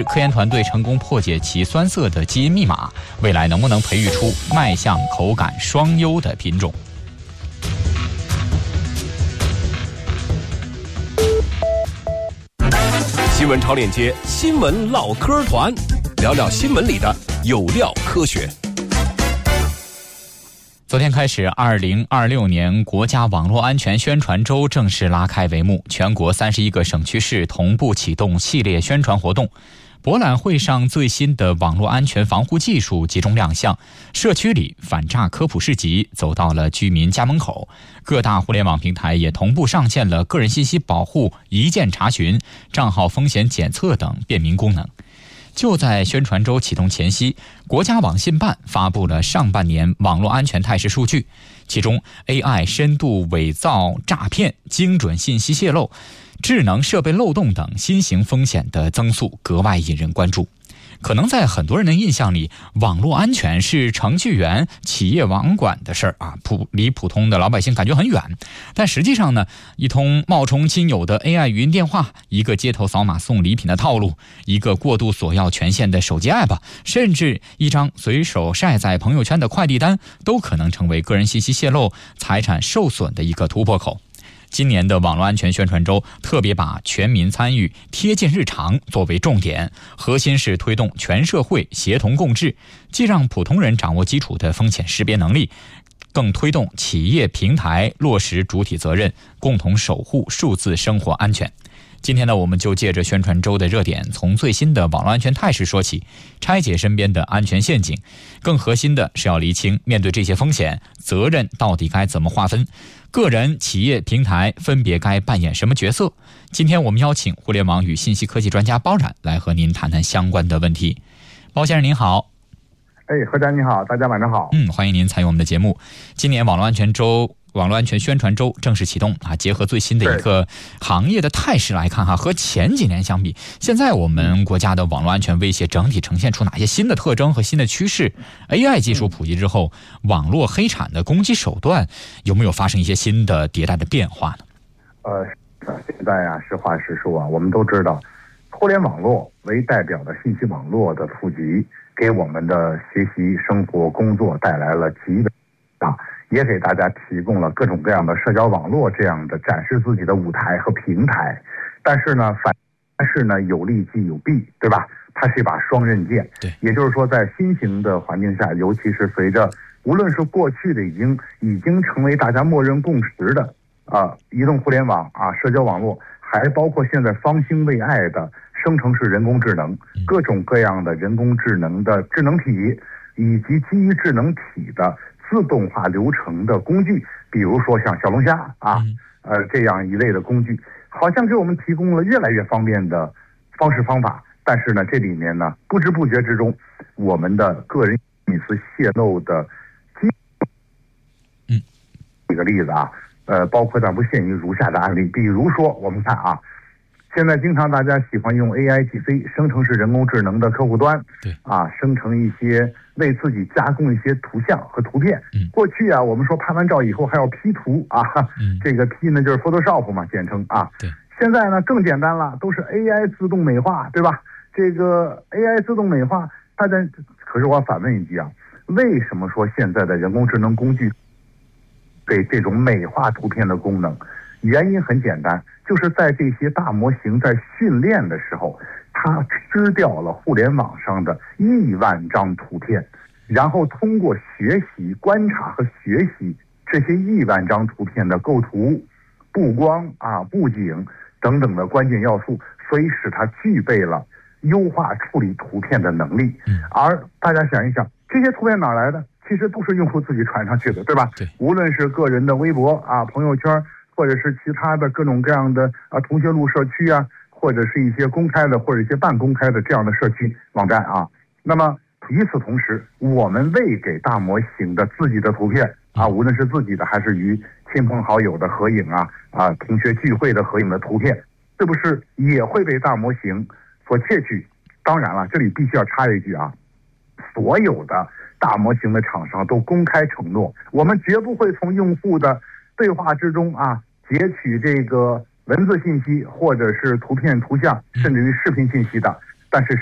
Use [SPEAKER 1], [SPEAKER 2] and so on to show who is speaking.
[SPEAKER 1] 日，科研团队成功破解其酸涩的基因密码，未来能不能培育出卖相、口感双优的品种？
[SPEAKER 2] 新闻超链接，新闻唠嗑团，聊聊新闻里的有料科学。
[SPEAKER 1] 昨天开始，2026年国家网络安全宣传周正式拉开帷幕，全国31个省区市同步启动系列宣传活动。博览会上最新的网络安全防护技术集中亮相，社区里反诈科普市集走到了居民家门口，各大互联网平台也同步上线了个人信息保护一键查询、账号风险检测等便民功能。就在宣传周启动前夕，国家网信办发布了上半年网络安全态势数据，其中 AI 深度伪造诈骗、精准信息泄露、智能设备漏洞等新型风险的增速格外引人关注。可能在很多人的印象里，网络安全是程序员、企业网管的事儿啊，离普通的老百姓感觉很远。但实际上呢，一通冒充亲友的 AI 语音电话，一个街头扫码送礼品的套路，一个过度索要权限的手机 app， 甚至一张随手晒在朋友圈的快递单，都可能成为个人信息泄露、财产受损的一个突破口。今年的网络安全宣传周特别把全民参与、贴近日常作为重点，核心是推动全社会协同共治，既让普通人掌握基础的风险识别能力，更推动企业平台落实主体责任，共同守护数字生活安全。今天呢，我们就借着宣传周的热点，从最新的网络安全态势说起，拆解身边的安全陷阱。更核心的是要厘清，面对这些风险，责任到底该怎么划分？个人、企业、平台分别该扮演什么角色？今天我们邀请互联网与信息科技专家包冉来和您谈谈相关的问题。包先生您好。
[SPEAKER 3] 何展你好，大家晚上好。
[SPEAKER 1] 欢迎您参与我们的节目。今年网络安全宣传周正式启动啊！结合最新的一个行业的态势来看和前几年相比，现在我们国家的网络安全威胁整体呈现出哪些新的特征和新的趋势 ？AI 技术普及之后，网络黑产的攻击手段有没有发生一些新的迭代的变化呢？
[SPEAKER 3] 现在实话实说我们都知道，互联网络为代表的信息网络的普及，给我们的学习、生活、工作带来了极大。也给大家提供了各种各样的社交网络这样的展示自己的舞台和平台，但是呢，有利既有弊，对吧？它是一把双刃剑。
[SPEAKER 1] 对，
[SPEAKER 3] 也就是说，在新型的环境下，尤其是随着无论是过去的已经成为大家默认共识的移动互联网社交网络，还包括现在方兴未艾的生成式人工智能，各种各样的人工智能的智能体，以及基于智能体的自动化流程的工具，比如说像小龙虾这样一类的工具，好像给我们提供了越来越方便的方式方法。但是呢，这里面呢，不知不觉之中，我们的个人隐私泄露的举个例子包括但不限于如下的案例，比如说我们看现在经常大家喜欢用 AIGC 生成式人工智能的客户端，生成一些为自己加工一些图像和图片。过去我们说拍完照以后还要 P 图这个 P 呢就是 Photoshop 嘛，简称
[SPEAKER 1] 对。
[SPEAKER 3] 现在呢更简单了，都是 AI 自动美化，对吧？这个 AI 自动美化，可是我反问一句为什么说现在的人工智能工具给这种美化图片的功能？原因很简单，就是在这些大模型在训练的时候，它吃掉了互联网上的亿万张图片，然后通过学习、观察和学习这些亿万张图片的构图、布光布景等等的关键要素，所以使它具备了优化处理图片的能力。而大家想一想，这些图片哪来的？其实都是用户自己传上去的，对吧？
[SPEAKER 1] 对，
[SPEAKER 3] 无论是个人的微博朋友圈，或者是其他的各种各样的同学录社区或者是一些公开的或者一些半公开的这样的社区网站那么与此同时，我们喂给大模型的自己的图片无论是自己的还是与亲朋好友的合影同学聚会的合影的图片，是不是也会被大模型所窃取？当然了，这里必须要插一句所有的大模型的厂商都公开承诺，我们绝不会从用户的对话之中截取这个文字信息或者是图片、图像，甚至于视频信息的。但是